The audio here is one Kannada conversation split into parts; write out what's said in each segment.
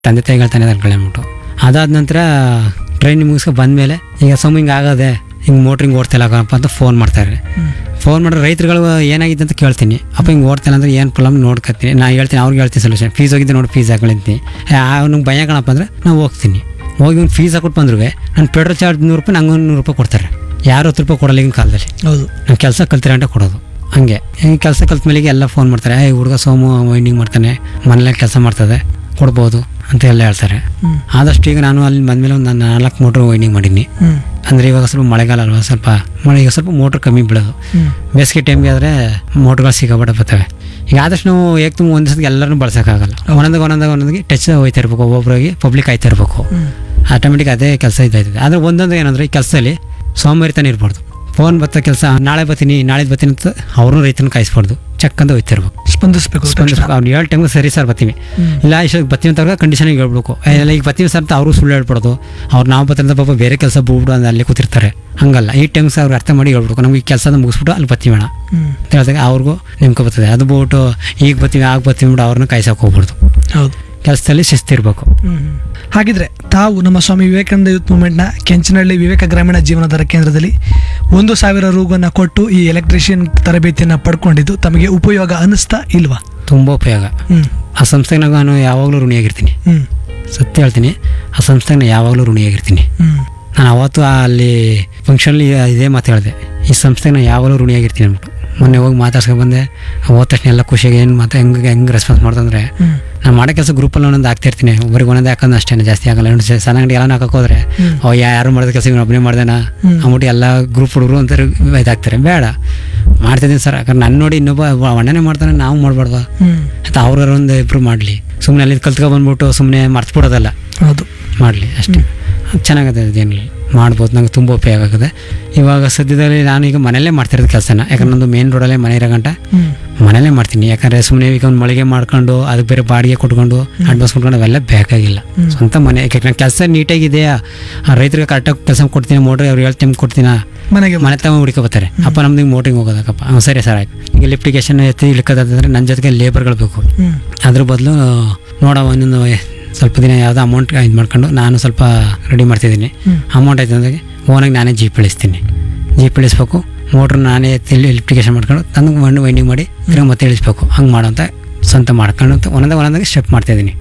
ತಂದೆ ತಾಯಿಗಳು ತಾನೇ ಅಂದ್ಬಿಟ್ಟು ಅದಾದ ನಂತರ ಟ್ರೈನಿಂಗ್ ಮುಗಿಸ್ಕೊ ಬಂದಮೇಲೆ ಈಗ ಹಿಂಗೆ ಆಗದೆ ಹಿಂಗೆ ಮೋಟ್ರಿಂಗ್ ಓಡ್ತಿಲ್ಲಪ್ಪ ಅಂತ ಫೋನ್ ಮಾಡ್ತಾರೆ. ಫೋನ್ ಮಾಡಿದ್ರೆ ರೈತರುಗಳು ಏನಾಗಿದೆ ಅಂತ ಕೇಳ್ತೀನಿ. ಅಪ್ಪ ಹಿಂಗೆ ಓಡ್ತಿಲ್ಲ ಅಂದ್ರೆ ಏನು ಪ್ರಾಬ್ಲಮ್ ನೋಡ್ಕೊತೀನಿ, ನಾನು ಹೇಳ್ತೀನಿ, ಅವ್ರಿಗೆ ಹೇಳ್ತೀನಿ ಸೊಲ್ಯೂಷನ್. ಫೀಸ್ ಹೋಗಿದ್ದೆ ನೋಡಿ, ಫೀಸ್ ಹಾಕೊಳ್ತೀನಿ. ಅವ್ನಿಗೆ ಭಯ ಕಣಪ್ಪ ಅಂದರೆ ನಾವು ಹೋಗ್ತೀನಿ. ಹೋಗಿ ಒಂದು ಫೀಸ್ ಹಾಕೊಟ್ಟು ಬಂದ್ರು ನಾನು ಪೆಟ್ರೋಲ್ ಚಾರ್ಜ್ 100 ರೂಪಾಯಿ, ನಂಗೆ 100 ರೂಪಾಯಿ ಕೊಡ್ತಾರೆ. ಯಾರು 10 ರೂಪಾಯಿ ಕೊಡಲ್ಲ ಈಗಿನ ಕಾಲದಲ್ಲಿ. ಹೌದು, ನಾವು ಕೆಲಸ ಕಲ್ತಿರ ಅಂತ ಕೊಡೋದು. ಹಂಗೆ ಈ ಕೆಲಸ ಕಲ್ತ ಮೇಲೆಗೆ ಎಲ್ಲ ಫೋನ್ ಮಾಡ್ತಾರೆ, ಹುಡುಗ ಸೋಮು ವೈಂಡಿಂಗ್ ಮಾಡ್ತಾನೆ, ಮನೇಲಿ ಕೆಲಸ ಮಾಡ್ತದೆ, ಕೊಡ್ಬೋದು ಅಂತ ಎಲ್ಲ ಹೇಳ್ತಾರೆ. ಆದಷ್ಟು ಈಗ ನಾನು ಅಲ್ಲಿ ಬಂದಮೇಲೆ ಒಂದು 4 ಮೋಟ್ರ್ ವೈಂಡಿಂಗ್ ಮಾಡೀನಿ. ಅಂದರೆ ಇವಾಗ ಸ್ವಲ್ಪ ಮಳೆಗಾಲ ಅಲ್ವಾ, ಸ್ವಲ್ಪ ಈಗ ಸ್ವಲ್ಪ ಮೋಟ್ರ್ ಕಮ್ಮಿ ಬೀಳೋದು. ಬೇಸಿಗೆ ಟೈಮ್ಗೆ ಆದರೆ ಮೋಟ್ರ್ಗಳು ಸಿಕ್ಕಾಪಟ್ಟೆ ಬರ್ತವೆ. ಈಗ ಆದಷ್ಟು ನಾವು ತುಂಬ ಒಂದು ಸತಿ ಎಲ್ಲರೂ ಬಳಸೋಕ್ಕಾಗಲ್ಲ. ಒಂದೊಂದಿಗೆ ಟಚ್ ಹೋಯ್ತಾ ಇರಬೇಕು, ಒಬ್ಬೊಬ್ಬರಿಗೆ ಪಬ್ಲಿಕ್ ಆಯ್ತಾ ಇರಬೇಕು. ಆಟೋಮೆಟಿಕ್ ಅದೇ ಕೆಲಸ ಇದಾಯ್ತದೆ. ಆದರೆ ಒಂದೊಂದು ಏನಂದರೆ ಈ ಕೆಲಸದಲ್ಲಿ ಸೋಂಬೇರಿತನ ಇರ್ಬಾರ್ದು. ಫೋನ್ ಬತ್ತ ಕೆಲಸ ನಾಳೆ ಬರ್ತೀನಿ ಅಂತ ಅವ್ರನ್ನೂ ರೈತನ ಕಾಯಿಸ್ಬಾರ್ದು, ಚೆಕ್ ಅಂತ ಹೋಯ್ತಿರ್ಬೇಕು, ಸ್ಪಂದಿಸ್ಬೇಕು. ಅವ್ನು 7 ಟೈಮ್ಗೆ ಸರಿ ಸರ್ ಬರ್ತೀವಿ, ಇಲ್ಲ ಇಷ್ಟೊಂದು ಬರ್ತೀವಿ ಅಂತ ಕಂಡೀಷನಿಗೆ ಹೇಳ್ಬೇಕು. ಎಲ್ಲ ಈಗ ಬರ್ತೀವಿ ಸರ್ ಅಂತ ಅವರು ಸುಳ್ಳು ಹೇಳ್ಬಾರ್ದು. ಅವ್ರು ನಾವು ಬರ್ತಾರೆ ಪಾಪ ಬೇರೆ ಕೆಲಸ ಬಿಡ್ಬಿಡು ಅಂದ್ರೆ ಅಲ್ಲಿ ಕೂತಿರ್ತಾರೆ. ಹಂಗಲ್ಲ, ಈ ಟೈಮ್ಸ್ ಅವ್ರಿಗೆ ಅರ್ಥ ಮಾಡಿ ಹೇಳ್ಬೇಕು, ನಮ್ಗೆ ಈ ಕೆಲಸನ ಮುಗಿಸ್ಬಿಟ್ಟು ಅಲ್ಲಿ ಬರ್ತೀವಿ ಅಣ್ಣ ಅಂತ ಹೇಳಿದಾಗ ಅವ್ರಿಗೂ ನಿಮ್ಗೆ ಬರ್ತದೆ. ಅದು ಬಿಟ್ಟು ಈಗ ಬರ್ತೀವಿ ಆಗ ಬರ್ತೀವಿ ಬಿಟ್ಟು ಅವ್ರನ್ನ ಕಾಯಿಸೋಕೆ ಹೋಗ್ಬಾರ್ದು. ಹೌದು, ಕೆಲಸದಲ್ಲಿ ಶಿಸ್ತಿರ್ಬೇಕು. ಹಾಗಿದ್ರೆ ತಾವು ನಮ್ಮ ಸ್ವಾಮಿ ವಿವೇಕಾನಂದ ಯೂತ್ ಮೂವ್ಮೆಂಟ್ನ ಕೆಂಚನಹಳ್ಳಿ ವಿವೇಕ ಗ್ರಾಮೀಣ ಜೀವನಾಧಾರ ಕೇಂದ್ರದಲ್ಲಿ 1,000 ರೂಪಾಯಿಯನ್ನು ಕೊಟ್ಟು ಈ ಎಲೆಕ್ಟ್ರಿಷಿಯನ್ ತರಬೇತಿಯನ್ನು ಪಡ್ಕೊಂಡಿದ್ದು ತಮಗೆ ಉಪಯೋಗ ಅನ್ನಿಸ್ತಾ ಇಲ್ವಾ? ತುಂಬ ಉಪಯೋಗ. ಆ ಸಂಸ್ಥೆಗೆ ನಾನು ಯಾವಾಗಲೂ ಋಣಿಯಾಗಿರ್ತೀನಿ. ಸತ್ಯ ಹೇಳ್ತೀನಿ, ಆ ಸಂಸ್ಥೆಗೆ ಯಾವಾಗಲೂ ಋಣಿಯಾಗಿರ್ತೀನಿ. ನಾನು ಅವತ್ತು ಅಲ್ಲಿ ಫಂಕ್ಷನಲ್ಲಿ ಇದೇ ಮಾತು ಹೇಳಿದೆ, ಈ ಸಂಸ್ಥೆಗೆ ನಾನು ಯಾವಾಗಲೂ ಋಣಿಯಾಗಿರ್ತೀನಿ ಅಂದ್ಬಿಟ್ಟು. ಮೊನ್ನೆ ಹೋಗಿ ಮಾತಾಡ್ಸ್ಕೊಂಡು ಬಂದೆ. ಹೋದ ತಕ್ಷಣ ಎಲ್ಲ ಖುಷಿಯಾಗಿ ಏನು ಮಾತು ಹೆಂಗೆ ರೆಸ್ಪಾನ್ಸ್ ಮಾಡ್ತಂದ್ರೆ, ನಾನು ಮಾಡೋ ಕೆಲಸ ಗ್ರೂಪಲ್ಲಿ ಒಂದೊಂದು ಆಗ್ತಿರ್ತೀನಿ. ಒಬ್ಬರಿಗೆ ಒಂದೊಂದು ಹಾಕೋದು ಅಷ್ಟೇ, ಜಾಸ್ತಿ ಆಗಲ್ಲ. ಸಣ್ಣಂಗಡಿ ಎಲ್ಲ ಹಾಕಕ್ಕೆ ಹೋದ್ರೆ ಯಾರು ಮಾಡಿದ ಕೆಲಸ ಇವನು ಒಬ್ಬನೇ ಮಾಡ್ದೇನಾ ಅಂದ್ಬಿಟ್ಟು ಎಲ್ಲ ಗ್ರೂಪ್ ಹುಡುಗರು ಅಂತ ಇದಾಗ್ತಾರೆ. ಬೇಡ, ಮಾಡ್ತಿದ್ದೀನಿ ಸರ್, ಯಾಕಂದ್ರೆ ನನ್ನ ನೋಡಿ ಇನ್ನೊಬ್ಬ ಅಣ್ಣನೇ ಮಾಡ್ತಾನೆ, ನಾವು ಮಾಡ್ಬಾರ್ದು ಅಂತ ಅವ್ರವ್ರ ಒಂದು ಇಬ್ರು ಮಾಡಲಿ. ಸುಮ್ಮನೆ ಅಲ್ಲಿ ಕಲ್ತ್ಕೊಬಂದ್ಬಿಟ್ಟು ಸುಮ್ಮನೆ ಮರ್ತ್ಬಿಡೋದಲ್ಲ. ಹೌದು, ಮಾಡಲಿ ಅಷ್ಟೇ. ಚೆನ್ನಾಗತ್ತೆ, ಅದೇನಿಲ್ಲ, ಮಾಡ್ಬೋದು. ನಂಗೆ ತುಂಬ ಉಪಯೋಗ ಆಗುತ್ತೆ. ಇವಾಗ ಸದ್ಯದಲ್ಲಿ ನಾನು ಈಗ ಮನೆಯಲ್ಲೇ ಮಾಡ್ತಿರೋದು ಕೆಲಸನ. ಯಾಕಂದ್ರೆ ನಂದು ಮೇನ್ ರೋಡಲ್ಲೇ ಮನೆ ಇರೋ ಗಂಟ ಮನೇಲೇ ಮಾಡ್ತೀನಿ. ಯಾಕಂದರೆ ಸುಮ್ಮನೆ ಈಗ ಒಂದು ಮಳಿಗೆ ಮಾಡ್ಕೊಂಡು ಅದಕ್ಕೆ ಬೇರೆ ಬಾಡಿಗೆ ಕೊಟ್ಕೊಂಡು ಅಡ್ವಾನ್ಸ್ ಕೊಟ್ಕೊಂಡು ಅವೆಲ್ಲ ಬೇಕಾಗಿಲ್ಲ. ಸ್ವಂತ ಮನೆ, ಯಾಕೆ ನಾನು ಕೆಲಸ ನೀಟಾಗಿದೆಯಾ, ರೈತರಿಗೆ ಕರೆಕ್ಟಾಗಿ ಕೆಲಸ ಕೊಡ್ತೀನಿ, ಮೋಟ್ರ್ ಅವ್ರು 7 ಟೈಮ್ ಕೊಡ್ತೀನ, ಮನೆ ತಗೊಂಡು ಹುಡ್ಕೊಬತ್ತಾರೆ. ಅಪ್ಪ ನಮ್ದು ಮೋಟ್ರಿಂಗ್ ಹೋಗೋದಕ್ಕಪ್ಪ, ಸರಿ ಸರ್ ಆಯ್ತು. ಈಗ ಲಿಫ್ಟಿಗೇಷನ್ ಎತ್ತಿ ಇಳ್ಕೋದಾದ್ರೆ ನನ್ನ ಜೊತೆಗೆ ಲೇಬರ್ಗಳು ಬೇಕು. ಅದ್ರ ಬದಲು ನೋಡೋ ಒಂದೊಂದು ಸ್ವಲ್ಪ ದಿನ ಯಾವುದೋ ಅಮೌಂಟ್ ಇದು ಮಾಡ್ಕೊಂಡು ನಾನು ಸ್ವಲ್ಪ ರೆಡಿ ಮಾಡ್ತಿದ್ದೀನಿ. ಅಮೌಂಟ್ ಆಯ್ತು ಅಂದರೆ ಓನಾಗಿ ನಾನೇ ಜೀಪ್ ಇಳಿಸ್ತೀನಿ. ಜೀಪ್ ಇಳಿಸ್ಬೇಕು, ಮೋಟ್ರ್ ನಾನೇ ಲಿಫ್ಟಿಗೇಷನ್ ಮಾಡ್ಕೊಂಡು ತಂದು ಮಣ್ಣು ವೈಂಡಿಂಗ್ ಮಾಡಿ ತಿರುಗಿ ಮತ್ತೆ ಇಳಿಸ್ಬೇಕು. ಹಂಗೆ ಮಾಡೋಂಥ ಸ್ವಂತ ಮಾಡ್ಕೊಂಡು ಒಂದೊಂದಾಗಿ ಸ್ಟೆಪ್ ಮಾಡ್ತಾಯಿದ್ದೀನಿ.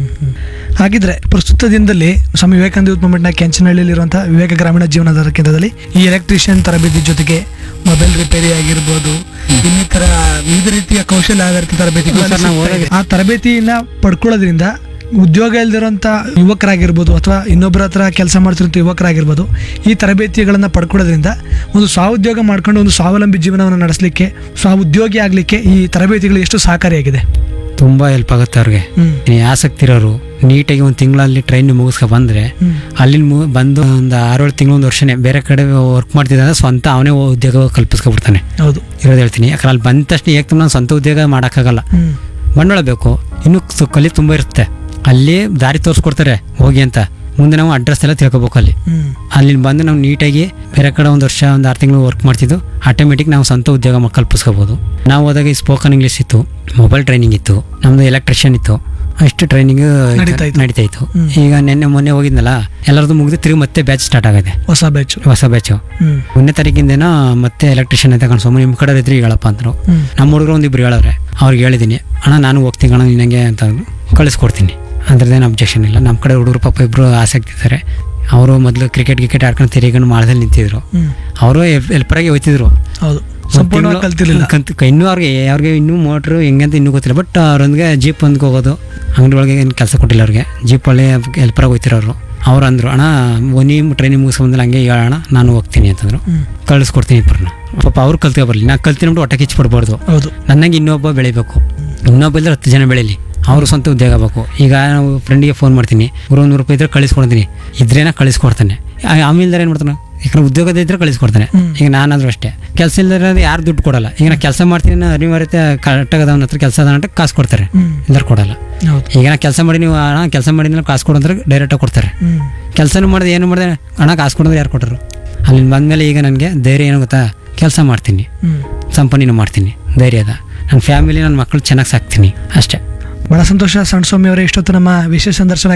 ಹಾಗಿದ್ರೆ ಪ್ರಸ್ತುತ ದಿನದಲ್ಲಿ ಸ್ವಾಮಿ ವಿವೇಕಾನಂದ ಯೂತ್ ಮೂವ್ಮೆಂಟ್ನ ಕೆಂಚನಹಳ್ಳಿಯಲ್ಲಿರುವಂತಹ ವಿವೇಕ ಗ್ರಾಮೀಣ ಜೀವನಾಧಾರ ಕೇಂದ್ರದಲ್ಲಿ ಈ ಎಲೆಕ್ಟ್ರಿಷಿಯನ್ ತರಬೇತಿ ಜೊತೆಗೆ ಮೊಬೈಲ್ ರಿಪೇರಿ ಆಗಿರ್ಬೋದು, ಇನ್ನಿತರ ವಿವಿಧ ರೀತಿಯ ಕೌಶಲ್ಯ ಆಧಾರಿತ ತರಬೇತಿ, ಆ ತರಬೇತಿಯನ್ನ ಪಡ್ಕೊಳ್ಳೋದ್ರಿಂದ ಉದ್ಯೋಗ ಇಲ್ದಿರೋಂಥ ಯುವಕರಾಗಿರ್ಬೋದು ಅಥವಾ ಇನ್ನೊಬ್ಬರ ಹತ್ರ ಕೆಲಸ ಮಾಡ್ತಿರೋಂಥ ಯುವಕರಾಗಿರ್ಬೋದು, ಈ ತರಬೇತಿಗಳನ್ನು ಪಡ್ಕೊಳ್ಳೋದ್ರಿಂದ ಒಂದು ಸ್ವಾಉದ್ಯೋಗ ಮಾಡ್ಕೊಂಡು ಒಂದು ಸ್ವಾವಲಂಬಿ ಜೀವನವನ್ನು ನಡೆಸಲಿಕ್ಕೆ, ಸ್ವಾಉದ್ಯೋಗಿ ಆಗಲಿಕ್ಕೆ ಈ ತರಬೇತಿಗಳು ಎಷ್ಟು ಸಹಕಾರಿಯಾಗಿದೆ? ತುಂಬ ಹೆಲ್ಪ್ ಆಗುತ್ತೆ ಅವ್ರಿಗೆ. ಆಸಕ್ತಿ ಇರೋರು ನೀಟಾಗಿ ಒಂದು ತಿಂಗಳಲ್ಲಿ ಟ್ರೈನ್ ಮುಗಿಸ್ಕೊ ಬಂದರೆ ಅಲ್ಲಿ ಬಂದು ಒಂದು 6-7 ತಿಂಗಳು, 1 ವರ್ಷನೇ ಬೇರೆ ಕಡೆ ವರ್ಕ್ ಮಾಡ್ತಿದ್ದ ಸ್ವಂತ ಅವನೇ ಉದ್ಯೋಗ ಕಲ್ಪಿಸ್ಕೊಬಿಡ್ತಾನೆ. ಹೌದು, ಇರೋದು ಹೇಳ್ತೀನಿ. ಯಾಕಂದ್ರೆ ಅಲ್ಲಿ ಬಂದ ತಕ್ಷಣ ನಾನು ಸ್ವಂತ ಉದ್ಯೋಗ ಮಾಡೋಕ್ಕಾಗಲ್ಲ, ಬಂಡವಾಳ ಬೇಕು. ಇನ್ನೂ ಕಲಿ ತುಂಬ ಇರುತ್ತೆ. ಅಲ್ಲಿ ದಾರಿ ತೋರಿಸ್ಕೊಡ್ತಾರೆ ಹೋಗಿ ಅಂತ. ಮುಂದೆ ನಾವು ಅಡ್ರೆಸ್ ಎಲ್ಲ ತಿಳ್ಕೊಬೇಕು. ಅಲ್ಲಿ ಬಂದು ನಾವು ನೀಟಾಗಿ ಬೇರೆ ಕಡೆ 1 ವರ್ಷ 6 ತಿಂಗಳು ವರ್ಕ್ ಮಾಡ್ತಿದ್ದು ಆಟೋಮೆಟಿಕ್ ನಾವು ಸ್ವಂತ ಉದ್ಯೋಗ ಕಲ್ಪಿಸ್ಕೋಬೋದು. ನಾವು ಹೋದಾಗ ಈ ಸ್ಪೋಕನ್ ಇಂಗ್ಲೀಷ್ ಇತ್ತು, ಮೊಬೈಲ್ ಟ್ರೈನಿಂಗ್ ಇತ್ತು, ನಮ್ಮದು ಎಲೆಕ್ಟ್ರಿಷಿಯನ್ ಇತ್ತು, ಅಷ್ಟು ಟ್ರೈನಿಂಗ್ ನಡೀತಾ ಇತ್ತು. ಈಗ ಮೊನ್ನೆ ಹೋಗಿದ್ನಲ್ಲ, ಎಲ್ಲರದ್ದು ಮುಗಿದು ತಿರುಗಿ ಮತ್ತೆ ಬ್ಯಾಚ್ ಸ್ಟಾರ್ಟ್ ಆಗಿದೆ, ಹೊಸ ಬ್ಯಾಚು. 1ನೇ ತಾರೀಕಿಂದೇನೋ ಮತ್ತೆ ಎಲೆಕ್ಟ್ರಿಷಿಯನ್ ತಗೊಂಡು ಸುಮ್ಮನೆ ನಿಮ್ಮ ಕಡೆ ಇದ್ರೆ ಹೇಳಪ್ಪ ಅಂದರು. ನಮ್ಮ ಹುಡುಗರು 1-2 ಹೇಳವ್ರೆ. ಅವ್ರಿಗೆ ಹೇಳಿದ್ದೀನಿ, ಅಣ್ಣ ನಾನು ಹೋಗ್ತೀನಿ ಕಣ ನಿನಗೆ ಅಂತ ಕಳಿಸ್ಕೊಡ್ತೀನಿ, ಅದ್ರದ್ದೇನು ಅಬ್ಜೆಕ್ಷನ್ ಇಲ್ಲ. ನಮ್ಮ ಕಡೆ ಹುಡುಗರು ಪಾಪ ಇಬ್ಬರು ಆಸಕ್ತಿ ಇದ್ದಾರೆ. ಅವರು ಮೊದಲು ಕ್ರಿಕೆಟ್ ಆಡ್ಕೊಂಡು ತಿರುಗಿಕೊಂಡು ಮಾಡ್ದಲ್ಲಿ ನಿಂತಿದ್ರು. ಅವರು ಹೆಲ್ಪರಾಗಿ ಹೋಯ್ತಿದ್ರು. ಇನ್ನೂ ಅವ್ರಿಗೆ ಇನ್ನೂ ಮೋಟ್ರು ಹೆಂಗಂತ ಇನ್ನೂ ಗೊತ್ತಿಲ್ಲ. ಬಟ್ ಅವ್ರೊಂದಿಗೆ ಜೀಪ್ ಒಂದ್ಗೆ ಹೋಗೋದು, ಅಂಗಡಿ ಒಳಗೆ ಏನು ಕೆಲಸ ಕೊಟ್ಟಿಲ್ಲ ಅವ್ರಿಗೆ. ಜೀಪಲ್ಲಿ ಹೆಲ್ಪರಾಗಿ ಹೋಯ್ತಿರೋರು. ಅವ್ರು ಅಂದರು, ಅಣ್ಣ ನೀವು ಟ್ರೈನಿಂಗ್ ಮುಗಿಸ್ಕೊಂಬಂದಿಲ್ಲ, ಹಂಗೆ ಹೇಳೋಣ ನಾನು ಹೋಗ್ತೀನಿ ಅಂತಂದ್ರು. ಕಳಿಸ್ಕೊಡ್ತೀನಿ ಇಬ್ಬರನ್ನ. ಪಾಪ ಅವ್ರು ಕಲ್ತ್ಕೊ ಬರಲಿ, ನಾನು ಕಲ್ತಿನ್ಬಿಟ್ಟು ಹೊಟ್ಟೆ ಕಿಚ್ಚಿಬಿಡ್ಬಾರ್ದು. ನನಗೆ ಇನ್ನೊಬ್ಬ ಬೆಳಿಬೇಕು, ಇನ್ನೊಬ್ಬ ಇದ್ರೆ 10 ಜನ ಬೆಳೀಲಿ, ಅವರು ಸ್ವಂತ ಉದ್ಯೋಗ ಬೇಕು. ಈಗ ನಾವು ಫ್ರೆಂಡಿಗೆ ಫೋನ್ ಮಾಡ್ತೀನಿ, 100 ರೂಪಾಯಿ ಇದ್ರೆ ಕಳಿಸ್ಕೊಡ್ತೀನಿ, ಇದ್ರೇನ ಕಳಿಸ್ಕೊಡ್ತಾನೆ. ಆಮೇಲೆ ಏನು ಮಾಡ್ತಾನೆ, ಯಾಕಂದ್ರೆ ಉದ್ಯೋಗದ ಇದ್ರೆ ಕಳಿಸ್ಕೊಡ್ತಾನೆ. ಈಗ ನಾನಾದ್ರೂ ಅಷ್ಟೇ, ಕೆಲಸ ಇಲ್ಲದ್ರೆ ಯಾರು ದುಡ್ಡು ಕೊಡಲ್ಲ. ಈಗ ನಾನು ಕೆಲಸ ಮಾಡ್ತೀನಿ, ಅನಿವಾರ್ಯತೆ ಕರೆಕ್ಟಾಗಿ ಅವನ ಹತ್ರ ಕೆಲಸ ಅದ ಕಾಸು ಕೊಡ್ತಾರೆ, ಇಲ್ಲದ್ರೆ ಕೊಡಲ್ಲ. ಈಗ ನಾ ಕೆಲಸ ಮಾಡಿ ನೀವು ಹಣ ಕೆಲಸ ಮಾಡಿದ್ರೆ ಕಾಸು ಕೊಡಂದ್ರೆ ಡೈರೆಕ್ಟಾಗಿ ಕೊಡ್ತಾರೆ. ಕೆಲಸನೂ ಮಾಡಿದೆ ಏನು ಮಾಡಿದೆ ಹಣ ಕಾಸು ಕೊಡೋದ್ರೆ ಯಾರು ಕೊಟ್ಟರು? ಅಲ್ಲಿ ಬಂದಮೇಲೆ ಈಗ ನನಗೆ ಧೈರ್ಯ ಏನು ಗೊತ್ತಾ, ಕೆಲಸ ಮಾಡ್ತೀನಿ, ಸಂಪಾದನೆ ಮಾಡ್ತೀನಿ, ಧೈರ್ಯ ಅದ. ನನ್ನ ಫ್ಯಾಮಿಲಿ, ನನ್ನ ಮಕ್ಕಳು ಚೆನ್ನಾಗಿ ಸಾಕ್ತೀನಿ ಅಷ್ಟೇ. ಬಹಳ ಸಂತೋಷ ಸಣ್ಣ ಸ್ವಾಮಿ ಅವರೇ, ಇಷ್ಟೊತ್ತು ನಮ್ಮ ವಿಶೇಷ ಸಂದರ್ಶನ